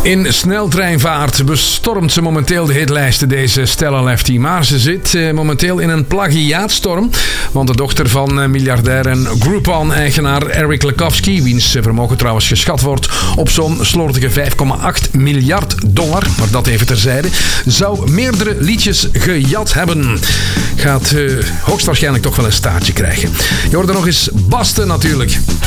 In sneltreinvaart bestormt ze momenteel de hitlijsten, deze Stella Lefty. Maar ze zit momenteel in een plagiaatstorm. Want de dochter van miljardair en Groupon-eigenaar Eric Lukowski, wiens vermogen trouwens geschat wordt op zo'n slordige $5,8 miljard, maar dat even terzijde, zou meerdere liedjes gejat hebben. Gaat hoogstwaarschijnlijk toch wel een staartje krijgen. Je hoort er nog eens Basten natuurlijk.